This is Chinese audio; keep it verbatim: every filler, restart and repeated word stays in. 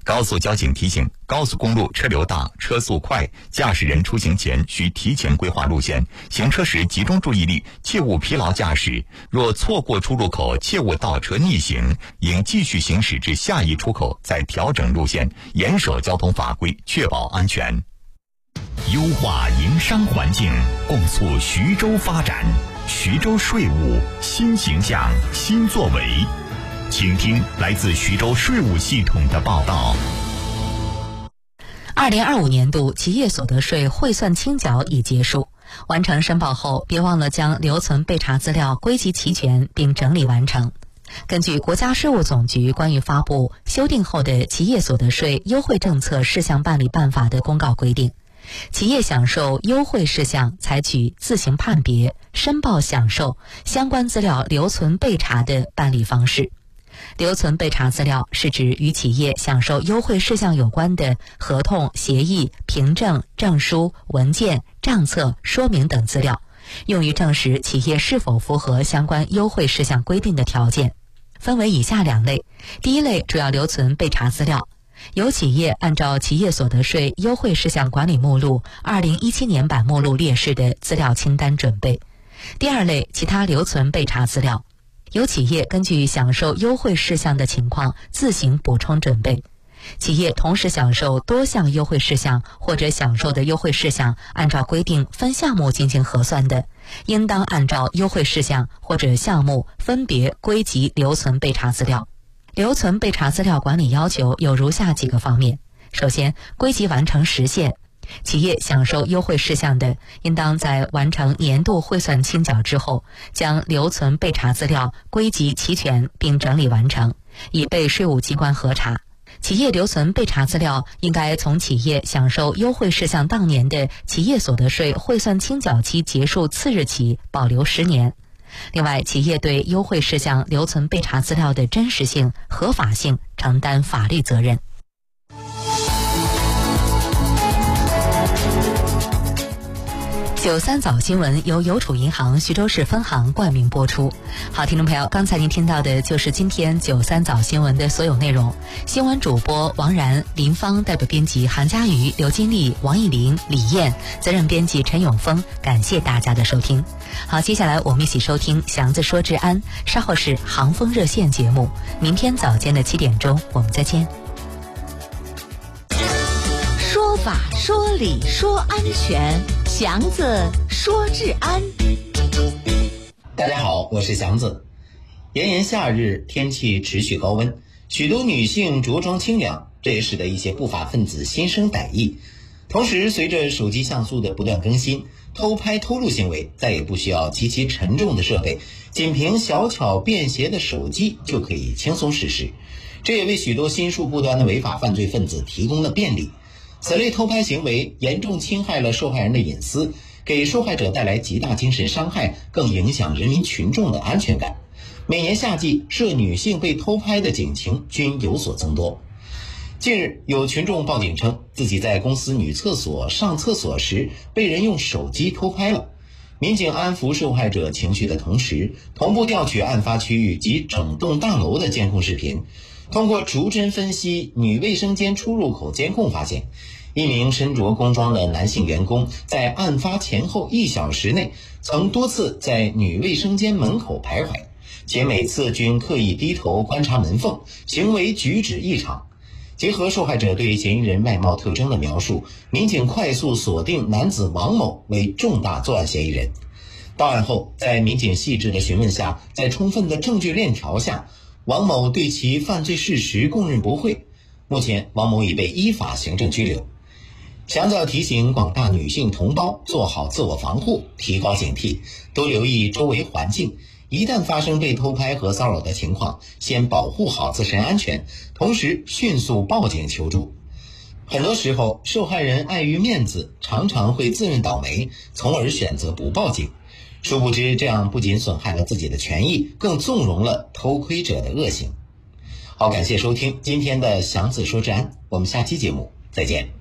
高速交警提醒：高速公路车流大、车速快，驾驶人出行前需提前规划路线，行车时集中注意力，切勿疲劳驾驶。若错过出入口，切勿倒车逆行，应继续行驶至下一出口再调整路线，严守交通法规，确保安全。优化营商环境，共促徐州发展。徐州税务新形象、新作为。请听来自徐州税务系统的报道。 二零二五年度企业所得税汇算清缴已结束，完成申报后，别忘了将留存备查资料归集齐全并整理完成。根据国家税务总局关于发布修订后的企业所得税优惠政策事项办理办法的公告规定，企业享受优惠事项采取自行判别、申报享受、相关资料留存备查的办理方式。留存备查资料是指与企业享受优惠事项有关的合同、协议、凭证、证书、文件、账册、说明等资料，用于证实企业是否符合相关优惠事项规定的条件。分为以下两类。第一类主要留存备查资料，由企业按照企业所得税优惠事项管理目录二零一七年版目录列示的资料清单准备。第二类其他留存备查资料，由企业根据享受优惠事项的情况自行补充准备。企业同时享受多项优惠事项或者享受的优惠事项按照规定分项目进行核算的，应当按照优惠事项或者项目分别归集留存备查资料。留存备查资料管理要求有如下几个方面。首先，归集完成时限。企业享受优惠事项的，应当在完成年度汇算清缴之后，将留存备查资料归集齐全并整理完成，以备税务机关核查。企业留存备查资料应该从企业享受优惠事项当年的企业所得税汇算清缴期结束次日起保留十年。另外，企业对优惠事项留存备查资料的真实性、合法性承担法律责任。九三早新闻由邮储银行徐州市分行冠名播出。好，听众朋友，刚才您听到的就是今天九三早新闻的所有内容。新闻主播王然、林芳，代表编辑韩佳瑜、刘金丽、王艺林、李燕，责任编辑陈永峰。感谢大家的收听。好，接下来我们一起收听祥子说治安，稍后是航风热线节目。明天早间的七点钟，我们再见。 说法说理说安全，祥子说治安。 大家好，我是祥子。炎炎夏日，天气持续高温，许多女性着装清凉，这也使得一些不法分子心生歹意。同时，随着手机像素的不断更新，偷拍偷录行为再也不需要极其沉重的设备，仅凭小巧便携的手机就可以轻松实施。这也为许多心术不端的违法犯罪分子提供了便利。此类偷拍行为严重侵害了受害人的隐私，给受害者带来极大精神伤害，更影响人民群众的安全感。每年夏季，涉女性被偷拍的警情均有所增多。近日，有群众报警称，自己在公司女厕所上厕所时被人用手机偷拍了。民警安抚受害者情绪的同时，同步调取案发区域及整栋大楼的监控视频。通过逐帧分析女卫生间出入口监控，发现一名身着工装的男性员工在案发前后一小时内曾多次在女卫生间门口徘徊，且每次均刻意低头观察门缝，行为举止异常。结合受害者对嫌疑人外貌特征的描述，民警快速锁定男子王某为重大作案嫌疑人。到案后，在民警细致的询问下，在充分的证据链条下，王某对其犯罪事实供认不讳。目前，王某已被依法行政拘留。祥子要提醒广大女性同胞做好自我防护，提高警惕，多留意周围环境。一旦发生被偷拍和骚扰的情况，先保护好自身安全，同时迅速报警求助。很多时候，受害人碍于面子，常常会自认倒霉，从而选择不报警。殊不知，这样不仅损害了自己的权益，更纵容了偷窥者的恶行。好，感谢收听今天的祥子说治安，我们下期节目再见。